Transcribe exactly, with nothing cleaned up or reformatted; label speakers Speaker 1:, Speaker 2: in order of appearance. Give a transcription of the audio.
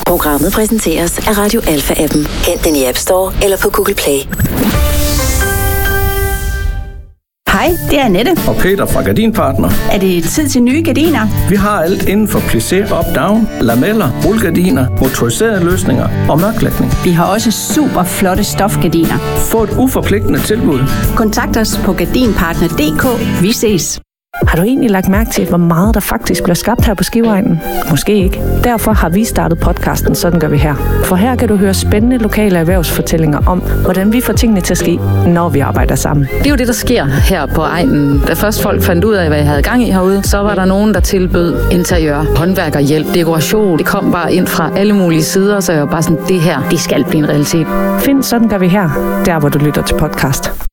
Speaker 1: Programmet præsenteres af Radio Alpha-appen. Hent den i App Store eller på Google Play.
Speaker 2: Hej, det er Annette.
Speaker 3: Og Peter fra Gardinpartner.
Speaker 2: Er det tid til nye gardiner?
Speaker 3: Vi har alt inden for plissé, up-down, lameller, rullegardiner, motoriserede løsninger og mørklægning.
Speaker 2: Vi har også super flotte stofgardiner.
Speaker 3: Få et uforpligtende tilbud.
Speaker 2: Kontakt os på gardinpartner punktum d k. Vi ses.
Speaker 4: Har du egentlig lagt mærke til, hvor meget der faktisk bliver skabt her på Skiveegnen? Måske ikke. Derfor har vi startet podcasten Sådan gør vi her. For her kan du høre spændende lokale erhvervsfortællinger om, hvordan vi får tingene til at ske, når vi arbejder sammen.
Speaker 5: Det er jo det, der sker her på egnen. Da først folk fandt ud af, hvad jeg havde gang i herude, så var der nogen, der tilbød interiør, håndværkerhjælp, dekoration. Det kom bare ind fra alle mulige sider, så jeg var bare sådan, det her, det skal blive en realitet.
Speaker 4: Find Sådan gør vi her, der hvor du lytter til podcast.